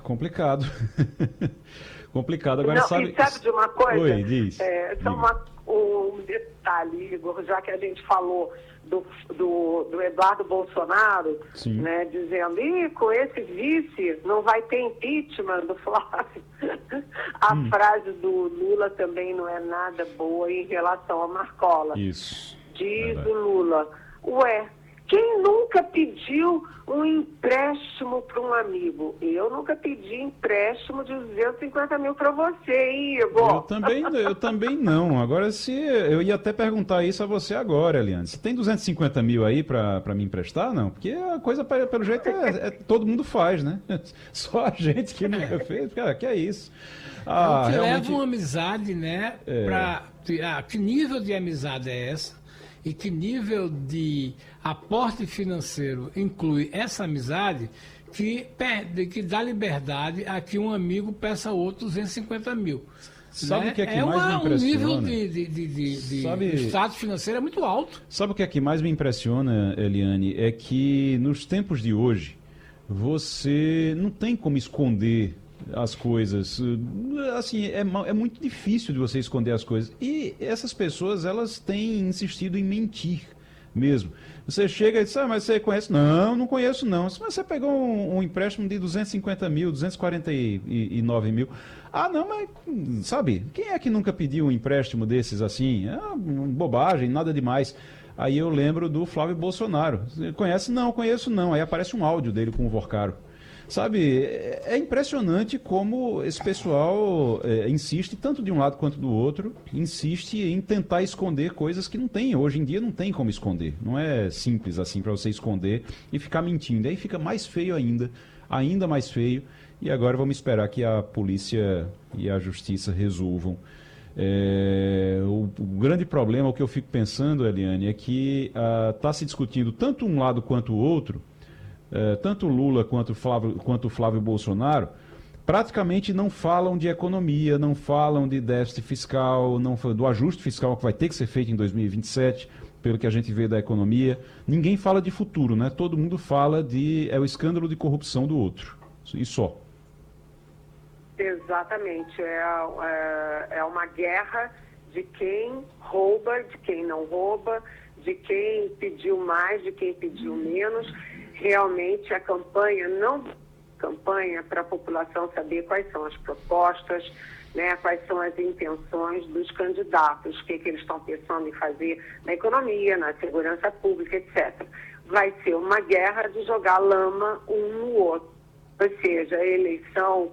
complicado. Complicado. Agora, Não, sabe... e sabe de uma coisa? Oi, diz. Um detalhe, Igor, já que a gente falou do Eduardo Bolsonaro, Sim. né, dizendo, com esse vice não vai ter impeachment do Flávio. A frase do Lula também não é nada boa em relação a Marcola. Isso. Diz o Lula, quem nunca pediu um empréstimo para um amigo? Eu nunca pedi empréstimo de 250 mil para você, Igor. Eu também não. Agora, se eu ia até perguntar isso a você agora, Eliane. Você tem 250 mil aí para me emprestar? Não? Porque a coisa, pelo jeito, todo mundo faz, né? Só a gente que nunca fez. Cara, que é isso? O que realmente... leva uma amizade, né? Que nível de amizade é essa? E que nível de aporte financeiro inclui essa amizade que dá liberdade a que um amigo peça outro 250 mil. Sabe o que é que mais me impressiona? Um nível de status financeiro é muito alto. Sabe o que é que mais me impressiona, Eliane? É que nos tempos de hoje, você não tem como esconder as coisas. Assim, é muito difícil de você esconder as coisas. E essas pessoas, elas têm insistido em mentir mesmo. Você chega e diz, mas você conhece? Não conheço não. Mas você pegou um empréstimo de 250 mil, 249 mil. Não, mas, sabe, quem é que nunca pediu um empréstimo desses assim? Bobagem, nada demais. Aí eu lembro do Flávio Bolsonaro. Você conhece? Não, conheço não. Aí aparece um áudio dele com o Vorcaro. Sabe, é impressionante como esse pessoal insiste, tanto de um lado quanto do outro, insiste em tentar esconder coisas que não tem. Hoje em dia não tem como esconder. Não é simples assim para você esconder e ficar mentindo. Aí fica mais feio ainda mais feio. E agora vamos esperar que a polícia e a justiça resolvam. O grande problema, o que eu fico pensando, Eliane, é que está se discutindo tanto um lado quanto o outro. Tanto o Lula quanto o Flávio Bolsonaro praticamente não falam de economia, não falam de déficit fiscal, do ajuste fiscal que vai ter que ser feito em 2027, pelo que a gente vê da economia. Ninguém fala de futuro, né? Todo mundo fala o escândalo de corrupção do outro. E só. Exatamente. É uma guerra de quem rouba, de quem não rouba, de quem pediu mais, de quem pediu menos. Realmente a campanha para a população saber quais são as propostas, né, quais são as intenções dos candidatos, o que eles estão pensando em fazer na economia, na segurança pública, etc. Vai ser uma guerra de jogar lama um no outro. Ou seja, a eleição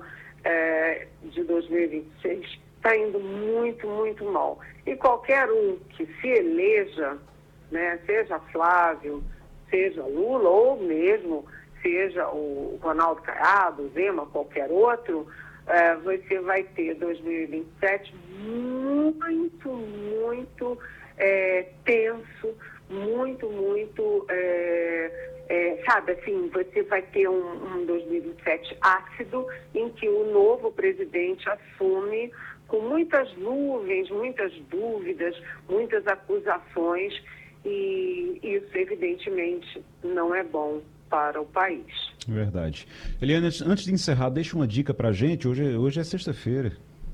de 2026 está indo muito, muito mal. E qualquer um que se eleja, né, seja Flávio, seja Lula ou mesmo seja o Ronaldo Caiado, o Zema, qualquer outro, você vai ter 2027 muito, muito tenso, muito, muito, sabe, assim, você vai ter um 2027 ácido em que o novo presidente assume com muitas nuvens, muitas dúvidas, muitas acusações. E isso, evidentemente, não é bom para o país. Verdade. Eliane, antes de encerrar, deixa uma dica para a gente. Hoje é sexta-feira.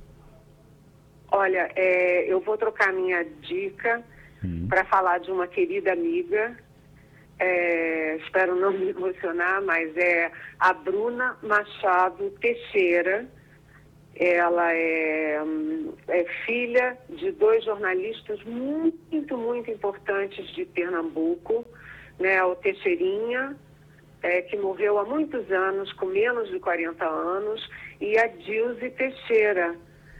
Olha, eu vou trocar minha dica para falar de uma querida amiga. Espero não me emocionar, mas é a Bruna Machado Teixeira. Ela é filha de dois jornalistas muito, muito importantes de Pernambuco, né? O Teixeirinha, que morreu há muitos anos, com menos de 40 anos, e a Dilze Teixeira,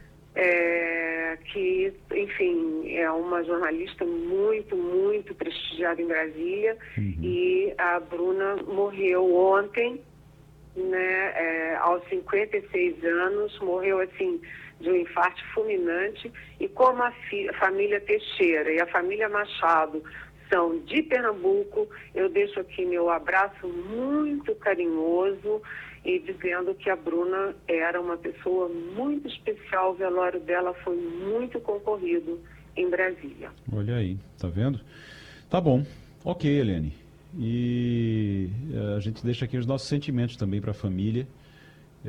que, enfim, é uma jornalista muito, muito prestigiada em Brasília, e a Bruna morreu ontem, né, aos 56 anos, morreu assim de um infarto fulminante. E como a família Teixeira e a família Machado são de Pernambuco, eu deixo aqui meu abraço muito carinhoso e dizendo que a Bruna era uma pessoa muito especial. O velório dela foi muito concorrido em Brasília. Olha aí, tá vendo? Tá bom. Ok, Eliane. E a gente deixa aqui os nossos sentimentos também para a família.